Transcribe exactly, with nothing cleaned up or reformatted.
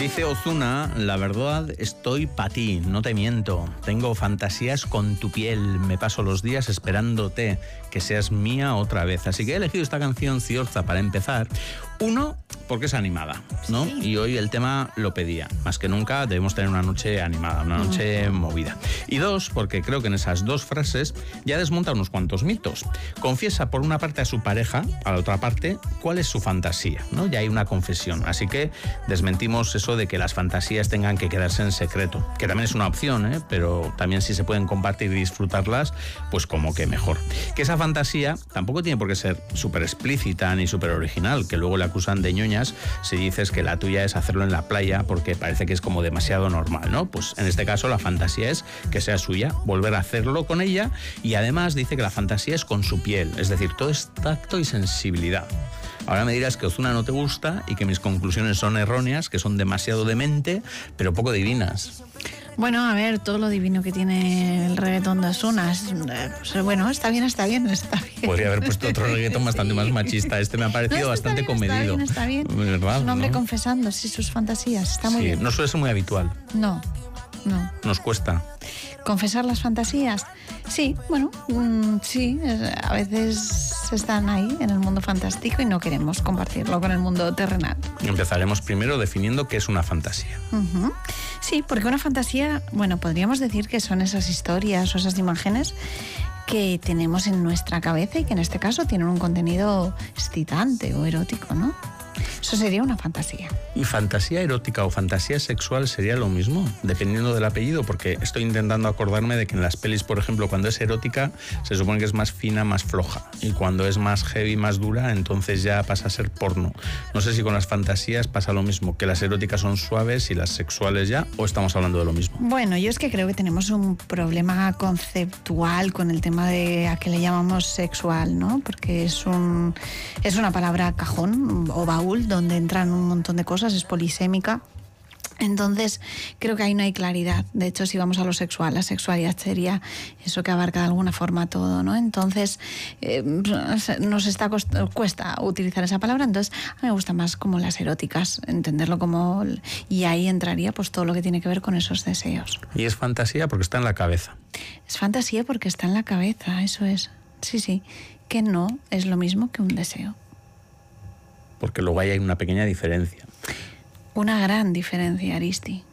Dice Ozuna, la verdad estoy pa' ti, no te miento. Tengo fantasías con tu piel, me paso los días esperándote, que seas mía otra vez. Así que he elegido esta canción Ciorza para empezar. Uno, porque es animada, ¿no? Sí. Y hoy el tema lo pedía. Más que nunca debemos tener una noche animada, una noche uh-huh. movida. Y dos, porque creo que en esas dos frases ya desmonta unos cuantos mitos. Confiesa por una parte a su pareja, a la otra parte, cuál es su fantasía, ¿no? Ya hay una confesión. Así que desmentimos eso de que las fantasías tengan que quedarse en secreto, que también es una opción, ¿eh? Pero también si se pueden compartir y disfrutarlas, pues como que mejor. Que esa fantasía tampoco tiene por qué ser súper explícita ni súper original, que luego le acusan de ñoñas si dices que la tuya es hacerlo en la playa porque parece que es como demasiado normal, ¿no? Pues en este caso la fantasía es que sea suya, volver a hacerlo con ella, y además dice que la fantasía es con su piel, es decir, todo es tacto y sensibilidad. Ahora me dirás que Ozuna no te gusta y que mis conclusiones son erróneas, que son demasiado demente, pero poco divinas. Bueno, a ver, todo lo divino que tiene el reggaetón de Ozuna, pues, bueno, está bien, está bien, está bien. Podría haber puesto otro reggaetón bastante más machista. Este me ha parecido no, bastante bien, comedido. Está bien, está bien. ¿Verdad? Es un hombre ¿no? confesando sí, sus fantasías, está muy sí, bien. No suele ser muy habitual. No, no. Nos cuesta. ¿Confesar las fantasías? Sí, bueno, mmm, sí, a veces están ahí en el mundo fantástico y no queremos compartirlo con el mundo terrenal. Empezaremos primero definiendo qué es una fantasía. Uh-huh. Sí, porque una fantasía, bueno, podríamos decir que son esas historias o esas imágenes que tenemos en nuestra cabeza y que en este caso tienen un contenido excitante o erótico, ¿no? Eso sería una fantasía. ¿Y fantasía erótica o fantasía sexual sería lo mismo? Dependiendo del apellido, porque estoy intentando acordarme de que en las pelis, por ejemplo, cuando es erótica, se supone que es más fina, más floja. Y cuando es más heavy, más dura, entonces ya pasa a ser porno. No sé si con las fantasías pasa lo mismo, que las eróticas son suaves y las sexuales ya, o estamos hablando de lo mismo. Bueno, yo es que creo que tenemos un problema conceptual con el tema de a qué le llamamos sexual, ¿no? Porque es un es una palabra cajón o baúl donde entran un montón de cosas, es polisémica. Entonces, creo que ahí no hay claridad. De hecho, si vamos a lo sexual, la sexualidad sería eso que abarca de alguna forma todo, ¿no? Entonces, eh, nos está cost- cuesta utilizar esa palabra. Entonces, a mí me gusta más como las eróticas, entenderlo como... Y ahí entraría pues todo lo que tiene que ver con esos deseos. Y es fantasía porque está en la cabeza. Es fantasía porque está en la cabeza, eso es. Sí, sí. Que no es lo mismo que un deseo. Porque luego ahí hay una pequeña diferencia. Una gran diferencia, Aristi.